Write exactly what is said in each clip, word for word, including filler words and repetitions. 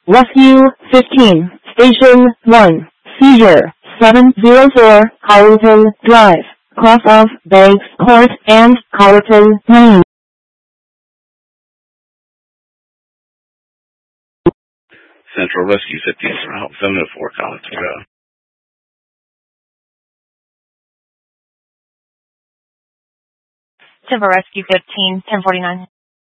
Rescue fifteen, Station one, Seizure seven zero four, Colleton Drive, cross of Banks Court and Colleton Lane. Central Rescue fifteen, Route seven oh four, Colleton Drive. Central Rescue fifteen, ten forty-nine.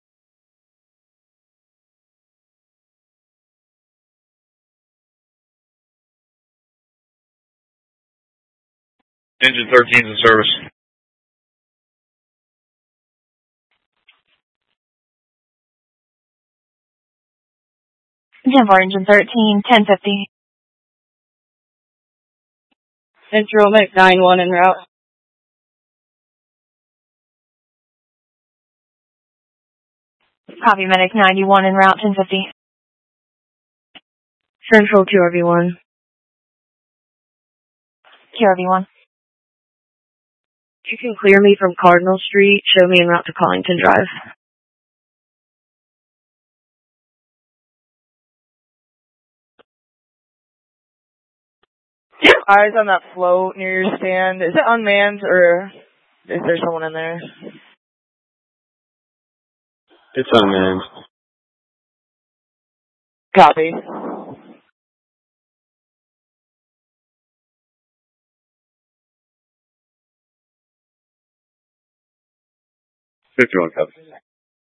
Engine thirteen is in service. ten four, Engine thirteen, ten fifty. Central Medic nine one en route. Copy, Medic ninety-one en route, ten fifty. Central Q R V one. Q R V one. You can clear me from Cardinal Street. Show me en route to Collington Drive. Eyes on that float near your stand. Is it unmanned or is there someone in there? It's unmanned. Copy. fifty-one, copy.